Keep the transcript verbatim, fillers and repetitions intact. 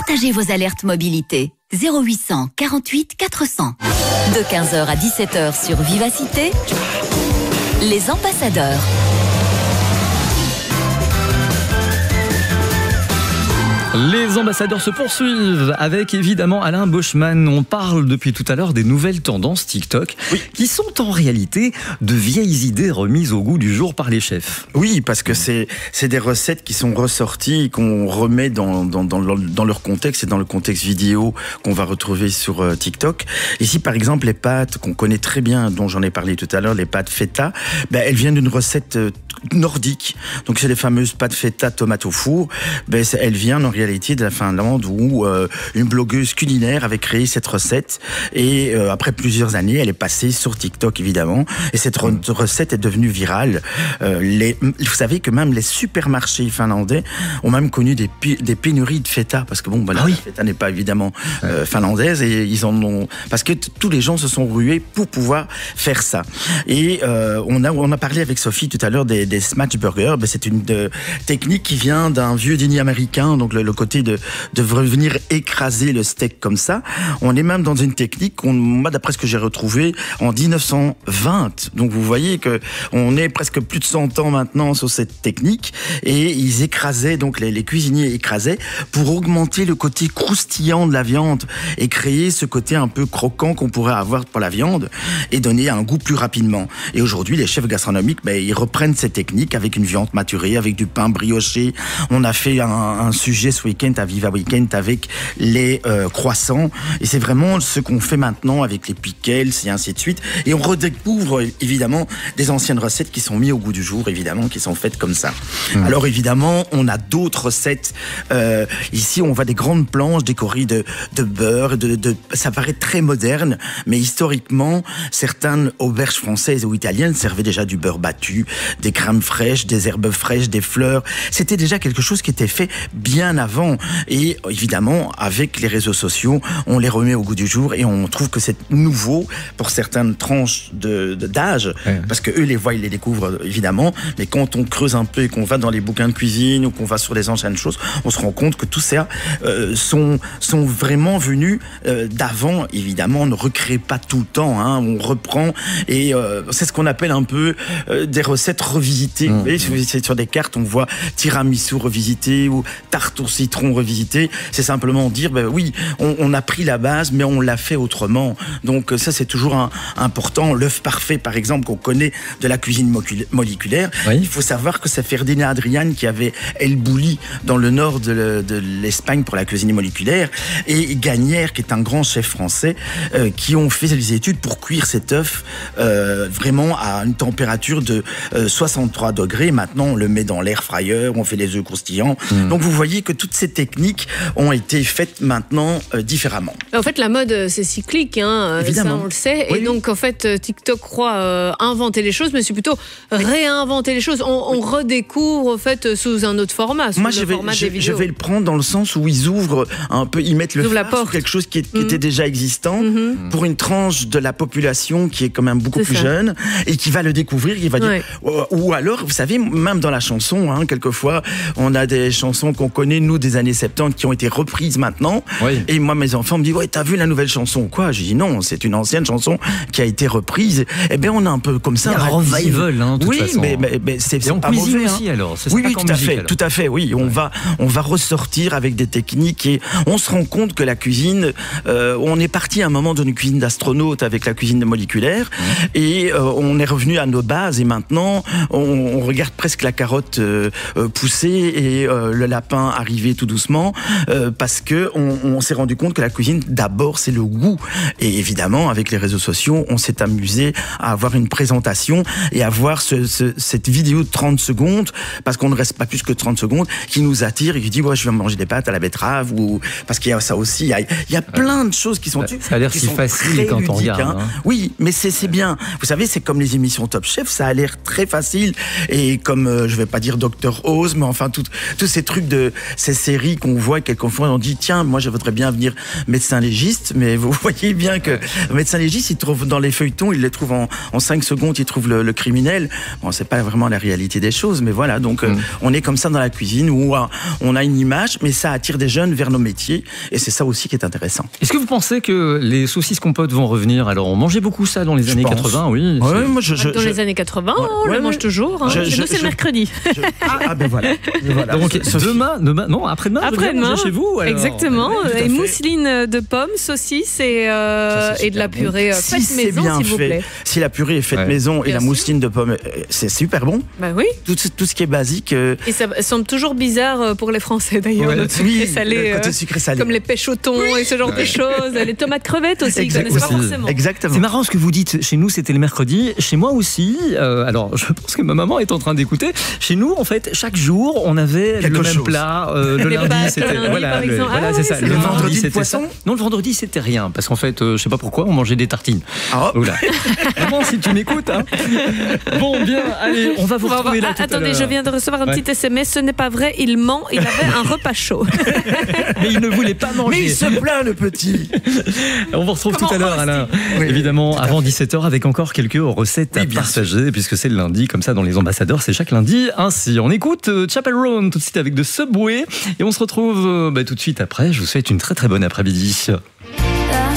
partagez vos alertes mobilité. zéro huit cent quarante-huit quatre cents. De quinze heures à dix-sept heures sur Vivacité, les ambassadeurs. Les ambassadeurs se poursuivent avec évidemment Alain Boschman. On parle depuis tout à l'heure des nouvelles tendances TikTok, oui, qui sont en réalité de vieilles idées remises au goût du jour par les chefs. Oui, parce que c'est, c'est des recettes qui sont ressorties et qu'on remet dans, dans, dans, dans leur contexte et dans le contexte vidéo qu'on va retrouver sur euh, TikTok. Ici, par exemple, les pâtes qu'on connaît très bien, dont j'en ai parlé tout à l'heure, les pâtes feta, ben, elles viennent d'une recette euh, nordique. Donc, c'est les fameuses pâtes feta tomate au four. Ben, elles viennent en réalité de la Finlande où euh, une blogueuse culinaire avait créé cette recette et euh, après plusieurs années, elle est passée sur TikTok évidemment et cette re- recette est devenue virale. Euh, les, vous savez que même les supermarchés finlandais ont même connu des, pi- des pénuries de feta parce que bon, ben, ah oui. La feta n'est pas évidemment euh, finlandaise et ils en ont parce que t- tous les gens se sont rués pour pouvoir faire ça. Et euh, on a on a parlé avec Sophie tout à l'heure des, des smash burgers. Ben, c'est une de, technique qui vient d'un vieux dîner américain, donc le, le côté de, de venir écraser le steak comme ça. On est même dans une technique, on, moi d'après ce que j'ai retrouvé, en dix-neuf cent vingt. Donc vous voyez que on est presque plus de cent ans maintenant sur cette technique et ils écrasaient, donc les, les cuisiniers écrasaient pour augmenter le côté croustillant de la viande et créer ce côté un peu croquant qu'on pourrait avoir pour la viande et donner un goût plus rapidement. Et aujourd'hui, les chefs gastronomiques, ben, ils reprennent cette technique avec une viande maturée, avec du pain brioché. On a fait un, un sujet ce week-end à Viva Weekend avec les euh, croissants et c'est vraiment ce qu'on fait maintenant avec les pickles et ainsi de suite et on redécouvre évidemment des anciennes recettes qui sont mises au goût du jour évidemment, qui sont faites comme ça. Mmh. Alors évidemment on a d'autres recettes euh, ici on voit des grandes planches décorées de, de beurre de, de, ça paraît très moderne mais historiquement certaines auberges françaises ou italiennes servaient déjà du beurre battu, des crèmes fraîches, des herbes fraîches, des fleurs, c'était déjà quelque chose qui était fait bien avant. Et évidemment, avec les réseaux sociaux, on les remet au goût du jour et on trouve que c'est nouveau pour certaines tranches de, de, d'âge, ouais. Parce que eux les voient, ils les découvrent évidemment, mais quand on creuse un peu et qu'on va dans les bouquins de cuisine ou qu'on va sur les anciennes choses, on se rend compte que tout ça euh, sont, sont vraiment venus euh, d'avant. Évidemment, on ne recrée pas tout le temps, hein, on reprend et euh, c'est ce qu'on appelle un peu euh, des recettes revisitées. Mmh. Vous voyez, sur, sur des cartes, on voit tiramisu revisité ou tarte au citron revisité, c'est simplement dire ben oui, on, on a pris la base mais on l'a fait autrement. Donc ça c'est toujours un, important. L'œuf parfait par exemple qu'on connaît de la cuisine moléculaire, oui. Il faut savoir que c'est Ferdinand Adrian qui avait El Bulli dans le nord de, de l'Espagne pour la cuisine moléculaire et Gagnère qui est un grand chef français euh, qui ont fait des études pour cuire cet œuf euh, vraiment à une température de euh, soixante-trois degrés. Maintenant on le met dans l'air fryer, on fait les œufs croustillants. Mmh. Donc vous voyez que toutes ces techniques ont été faites maintenant euh, différemment. En fait, la mode, c'est cyclique, hein, évidemment. Ça on le sait. Oui. Et donc, en fait, TikTok croit euh, inventer les choses, mais c'est plutôt réinventer les choses. On, oui. on redécouvre, en fait, sous un autre format. Sous Moi, je vais, format je, je vais le prendre dans le sens où ils ouvrent un peu, ils mettent le phare sur quelque chose qui, est, qui mmh. était déjà existant mmh. pour une tranche de la population qui est quand même beaucoup c'est plus ça. jeune et qui va le découvrir, il va dire. Ouais. Ou alors, vous savez, même dans la chanson, hein, quelquefois, on a des chansons qu'on connaît, nous, des années soixante-dix, qui ont été reprises maintenant. Oui. Et moi, mes enfants me disent, ouais, t'as vu la nouvelle chanson? Quoi? Je dis non, c'est une ancienne chanson qui a été reprise. Eh bien, on a un peu comme ça. Il y a un revival, hein, de toute oui, façon. mais, mais, mais c'est, c'est on pas cuisine mauvais. Aussi, hein. alors. C'est oui, oui, tout à musique, fait, alors. tout à fait, oui. On ouais. va, on va ressortir avec des techniques et on se rend compte que la cuisine, euh, on est parti à un moment d'une cuisine d'astronaute avec la cuisine moléculaire mmh. et euh, on est revenu à nos bases et maintenant, on, on regarde presque la carotte euh, pousser et euh, le lapin arriver tout doucement euh, parce que on, on s'est rendu compte que la cuisine, d'abord, c'est le goût. Et évidemment, avec les réseaux sociaux, on s'est amusé à avoir une présentation et à voir ce, ce, cette vidéo de trente secondes, parce qu'on ne reste pas plus que trente secondes, qui nous attire et qui dit, ouais, je vais manger des pâtes à la betterave, ou parce qu'il y a ça aussi. Il y a, il y a plein de choses qui sont... Ça, ça a l'air si facile quand ludiques, on regarde. Hein. Hein. Oui, mais c'est, c'est bien. Vous savez, c'est comme les émissions Top Chef, ça a l'air très facile. Et comme, euh, je vais pas dire Docteur Oz, mais enfin, tous ces trucs de... ces séries qu'on voit quelquefois, on dit tiens, moi je voudrais bien venir médecin légiste, mais vous voyez bien que médecin légiste, il trouve dans les feuilletons, il les trouve en, en cinq secondes, il trouve le, le criminel. Bon, c'est pas vraiment la réalité des choses, mais voilà, donc mmh. euh, on est comme ça dans la cuisine où euh, on a une image, mais ça attire des jeunes vers nos métiers, et c'est ça aussi qui est intéressant. Est-ce que vous pensez que les saucisses compotes vont revenir? Alors on mangeait beaucoup ça dans les je années pense. quatre-vingts, oui. Ouais, moi, je, je, dans je... les années quatre-vingts, ouais, on ouais, le mange ouais. toujours. Hein. Je, Chez je, nous, c'est je, le mercredi. Je... Ah, ah, ben voilà. voilà. Donc demain, demain, non, après-demain, après-demain, chez vous. Alors. Exactement. Ouais, et mousseline de pommes, saucisses et, euh, et de la purée bon. faite si maison, bien s'il vous plaît. Si la purée est faite ouais. maison bien et la mousseline de pommes, c'est super bon. Bah oui. Tout, tout ce qui est basique. Euh... Et ça semble toujours bizarre pour les Français d'ailleurs. Ouais. Notre sucré oui, salé, côté sucré salé. Comme les pêches au thon oui. et ce genre ouais. de choses. Les tomates crevettes aussi, exact, ils connaissent aussi. pas forcément. Exactement. C'est marrant ce que vous dites. Chez nous, c'était le mercredi. Chez moi aussi. Euh, alors, je pense que ma maman est en train d'écouter. Chez nous, en fait, chaque jour, on avait Quelque le même chose. plat. Euh, le les lundi, pâtes, c'était lundi, voilà, le, voilà ah, c'est oui, ça. C'est Le le vendredi, vendredi c'était poisson. ça. Non, le vendredi, c'était rien, parce qu'en fait, euh, je sais pas pourquoi, on mangeait des tartines. Ah. Oula. Maman, si tu m'écoutes. Hein. Bon, bien. Allez, on va vous retrouver là. Ah, attendez, je viens de recevoir un ouais. petit S M S. Ce n'est pas vrai. Il ment. Il avait un repas chaud. Mais il ne voulait pas manger. Mais il se plaint, le petit. On vous retrouve Comment tout à l'heure, Alain. Oui, évidemment, avant dix-sept heures, avec encore quelques recettes oui, à partager, sûr. Puisque c'est le lundi, comme ça, dans les ambassadeurs, c'est chaque lundi. Ainsi, on écoute euh, Chapel Roan tout de suite avec de Subway, et on se retrouve euh, bah, tout de suite après. Je vous souhaite une très très bonne après-midi.